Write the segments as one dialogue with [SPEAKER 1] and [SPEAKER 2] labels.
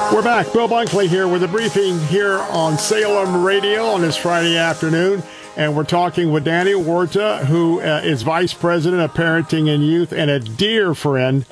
[SPEAKER 1] We're back. Bill Bunkley here with a briefing here on Salem Radio on this Friday afternoon. And we're talking with Danny Huerta, who is Vice President of Parenting and Youth and a dear friend.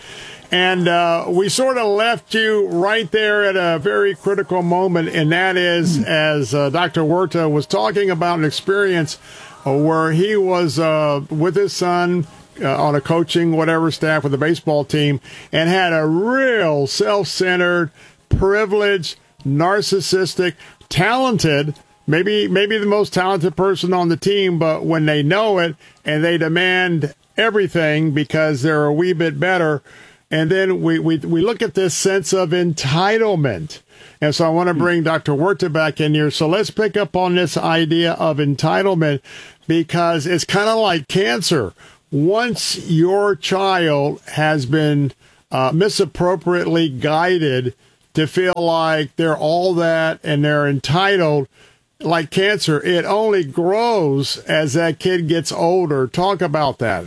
[SPEAKER 1] And we sort of left you right there at a very critical moment, and that is as Dr. Huerta was talking about an experience where he was with his son on a coaching whatever staff with the baseball team and had a real self-centered, privileged, narcissistic, talented, maybe the most talented person on the team, but when they know it and they demand everything because they're a wee bit better, and then we look at this sense of entitlement. And so I want to bring Dr. Huerta back in here. So let's pick up on this idea of entitlement, because it's kind of like cancer. Once your child has been misappropriately guided to feel like they're all that and they're entitled, like cancer, it only grows as that kid gets older. Talk about that.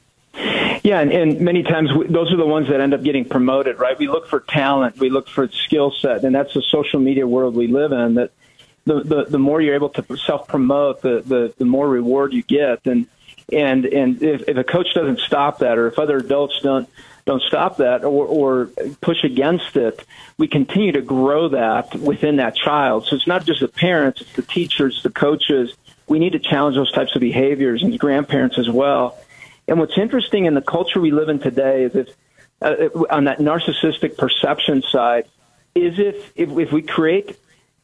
[SPEAKER 2] Yeah, and many times those are the ones that end up getting promoted, right? We look for talent, we look for skill set, and that's the social media world we live in, that the more you're able to self-promote, the more reward you get. And if a coach doesn't stop that, or if other adults don't stop that or push against it, we continue to grow that within that child. So it's not just the parents, it's the teachers, the coaches. We need to challenge those types of behaviors, and the grandparents as well. And what's interesting in the culture we live in today is on that narcissistic perception side, is if we create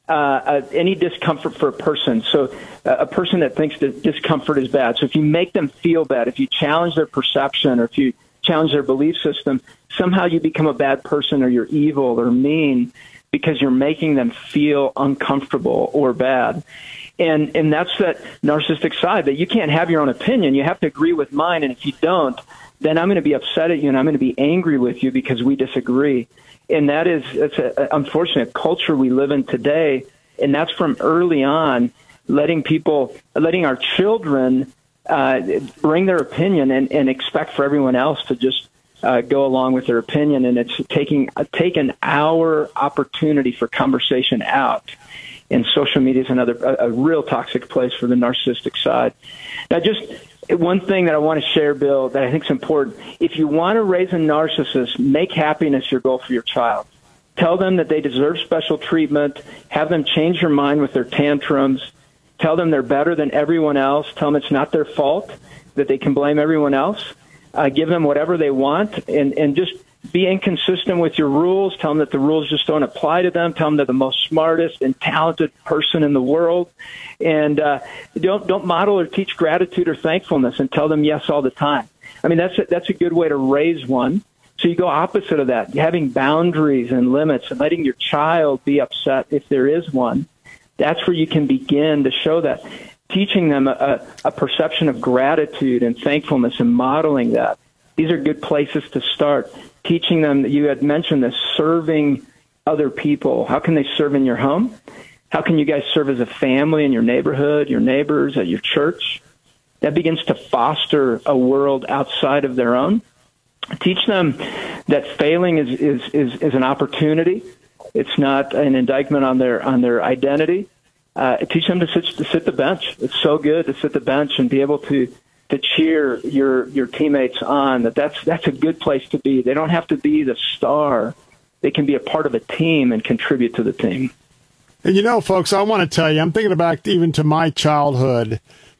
[SPEAKER 2] any discomfort for a person, so a person that thinks that discomfort is bad. So if you make them feel bad, if you challenge their perception, or if you challenge their belief system, somehow you become a bad person, or you're evil or mean because you're making them feel uncomfortable or bad. And that's that narcissistic side, that you can't have your own opinion. You have to agree with mine. And if you don't, then I'm going to be upset at you and I'm going to be angry with you because we disagree. And it's an unfortunate culture we live in today. And that's from early on, letting our children bring their opinion and expect for everyone else to just go along with their opinion. And it's taken our opportunity for conversation out. And social media is a real toxic place for the narcissistic side. Now, just one thing that I want to share, Bill, that I think is important. If you want to raise a narcissist, make happiness your goal for your child. Tell them that they deserve special treatment. Have them change their mind with their tantrums. Tell them they're better than everyone else. Tell them it's not their fault, that they can blame everyone else. Give them whatever they want, and just be inconsistent with your rules. Tell them that the rules just don't apply to them. Tell them they're the most smartest and talented person in the world. And don't model or teach gratitude or thankfulness, and tell them yes all the time. I mean, that's a good way to raise one. So you go opposite of that, having boundaries and limits and letting your child be upset if there is one. That's where you can begin to show that. Teaching them a perception of gratitude and thankfulness and modeling that. These are good places to start. Teaching them, you had mentioned this, serving other people. How can they serve in your home? How can you guys serve as a family in your neighborhood, your neighbors, at your church? That begins to foster a world outside of their own. Teach them that failing is an opportunity. It's not an indictment on their identity. Teach them to sit the bench. It's so good to sit the bench and be able to cheer your teammates on. That's a good place to be. They don't have to be the star. They can be a part of a team and contribute to the team.
[SPEAKER 1] And folks, I want to tell you, I'm thinking back even to my childhood.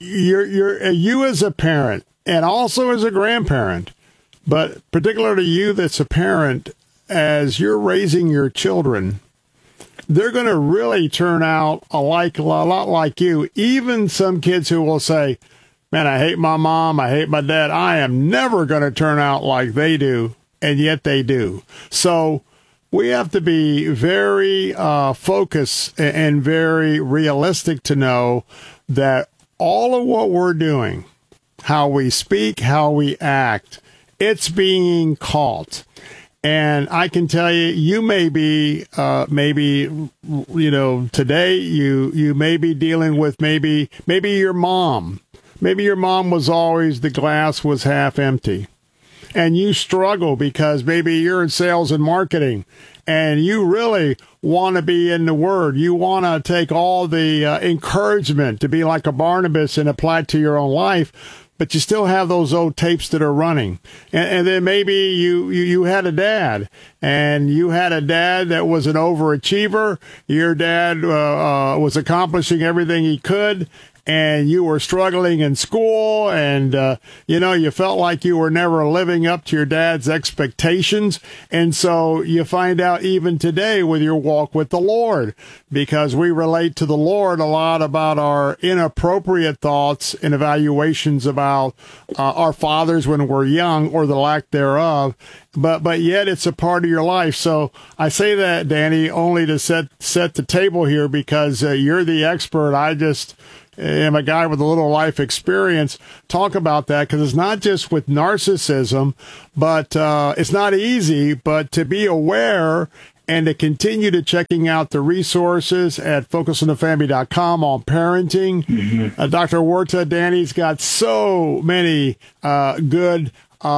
[SPEAKER 1] You as a parent and also as a grandparent, but particularly you that's a parent, as you're raising your children, they're going to really turn out a lot like you. Even some kids who will say, man, I hate my mom, I hate my dad. I am never going to turn out like they do, and yet they do. So we have to be very focused and very realistic to know that all of what we're doing, how we speak, how we act, it's being caught. And I can tell you, you may be, today you may be dealing with maybe your mom. Maybe your mom was always, the glass was half empty. And you struggle because maybe you're in sales and marketing and you really want to be in the Word. You want to take all the encouragement to be like a Barnabas and apply it to your own life, but you still have those old tapes that are running. And then maybe you had a dad, and you had a dad that was an overachiever. Your dad was accomplishing everything he could, and you were struggling in school, and, you felt like you were never living up to your dad's expectations. And so you find out even today with your walk with the Lord, because we relate to the Lord a lot about our inappropriate thoughts and evaluations about our fathers when we're young, or the lack thereof. But yet it's a part of your life. So I say that, Danny, only to set the table here, because you're the expert. I just am a guy with a little life experience. Talk about that, because it's not just with narcissism, but it's not easy, but to be aware and to continue to checking out the resources at FocusOnTheFamily.com on parenting. Mm-hmm. Dr. Huerta, Danny's got so many good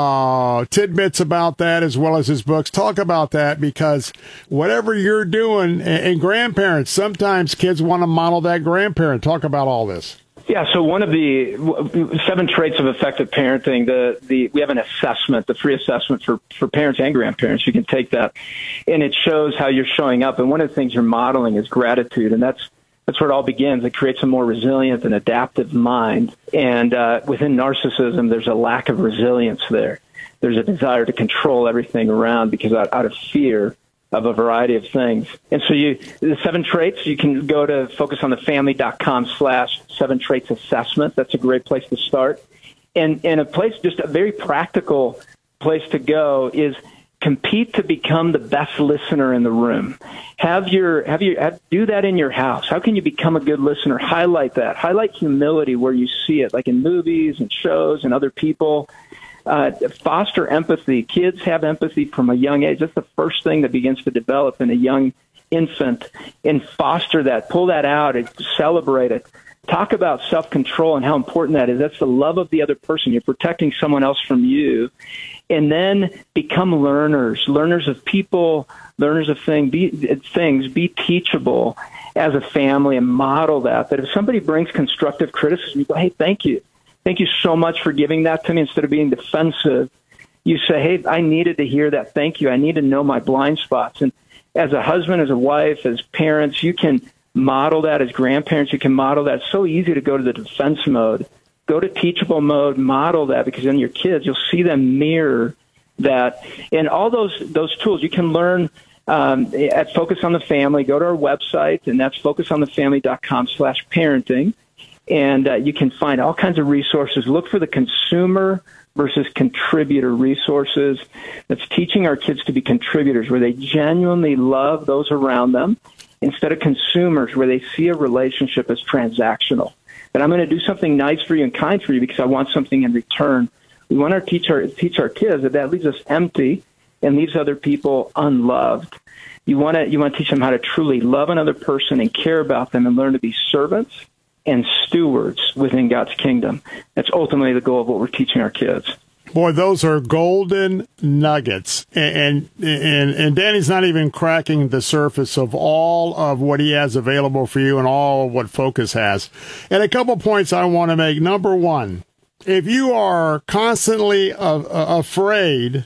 [SPEAKER 1] tidbits about that, as well as his books. Talk about that, because whatever you're doing, and grandparents, sometimes kids want to model that grandparent. Talk about all this.
[SPEAKER 2] Yeah, so one of the 7 traits of effective parenting, we have an assessment, the free assessment for parents and grandparents. You can take that, and it shows how you're showing up. And one of the things you're modeling is gratitude, and that's where it all begins. It creates a more resilient and adaptive mind. And within narcissism, there's a lack of resilience there. There's a desire to control everything around, because out of fear of a variety of things. And so the 7 traits, you can go to FocusOnTheFamily.com/7 traits assessment. That's a great place to start. And a place, just a very practical place to go, is compete to become the best listener in the room. Do that in your house. How can you become a good listener? Highlight that. Highlight humility where you see it, like in movies and shows and other people. Foster empathy. Kids have empathy from a young age. That's the first thing that begins to develop in a young infant. And foster that. Pull that out and celebrate it. Talk about self-control and how important that is. That's the love of the other person. You're protecting someone else from you. And then become learners of people, learners of things. Be teachable as a family, and model that. That if somebody brings constructive criticism, you go, hey, thank you. Thank you so much for giving that to me. Instead of being defensive, you say, hey, I needed to hear that. Thank you. I need to know my blind spots. And as a husband, as a wife, as parents, you can model that. As grandparents, you can model that. It's so easy to go to the defense mode. Go to teachable mode, model that, because then your kids, you'll see them mirror that. And all those tools you can learn at Focus on the Family. Go to our website, and that's FocusOnTheFamily.com/parenting. And you can find all kinds of resources. Look for the consumer versus contributor resources. That's teaching our kids to be contributors, where they genuinely love those around them, instead of consumers, where they see a relationship as transactional. That I'm going to do something nice for you and kind for you because I want something in return. We want to teach our kids that leaves us empty and leaves other people unloved. You want to teach them how to truly love another person and care about them, and learn to be servants and stewards within God's kingdom. That's ultimately the goal of what we're teaching our kids.
[SPEAKER 1] Boy, those are golden nuggets. And Danny's not even cracking the surface of all of what he has available for you and all of what Focus has. And a couple points I want to make. Number one, if you are constantly afraid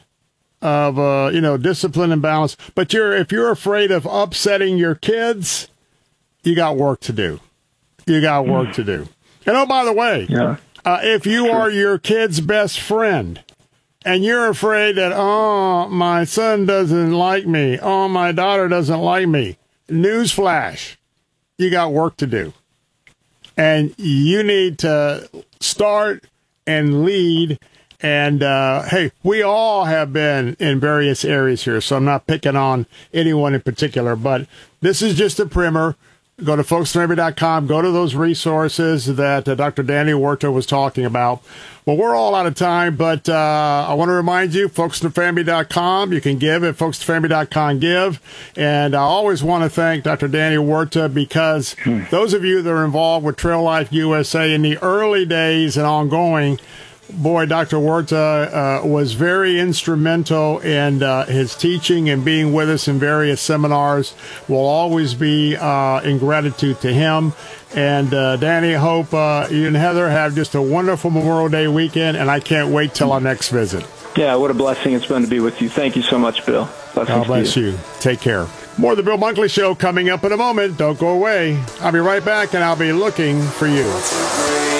[SPEAKER 1] of, discipline and balance, but if you're afraid of upsetting your kids, you got work to do. You got work to do. And oh, by the way, if you are your kid's best friend and you're afraid that, my son doesn't like me, my daughter doesn't like me, newsflash, you got work to do. And you need to start and lead. And, hey, we all have been in various areas here, so I'm not picking on anyone in particular, but this is just a primer. Go to FocusOnTheFamily.com. Go to those resources that Dr. Danny Huerta was talking about. Well, we're all out of time, but I want to remind you, FocusOnTheFamily.com. You can give at FocusOnTheFamily.com give. And I always want to thank Dr. Danny Huerta, because those of you that are involved with Trail Life USA in the early days and ongoing, Boy, Dr. Huerta was very instrumental in his teaching and being with us in various seminars. We'll always be in gratitude to him. And Danny, hope you and Heather have just a wonderful Memorial Day weekend, and I can't wait till our next visit.
[SPEAKER 2] Yeah, what a blessing it's been to be with you. Thank you so much, Bill. Blessings
[SPEAKER 1] God bless
[SPEAKER 2] to
[SPEAKER 1] you. Take care. More of the Bill Bunkley Show coming up in a moment. Don't go away. I'll be right back, and I'll be looking for you.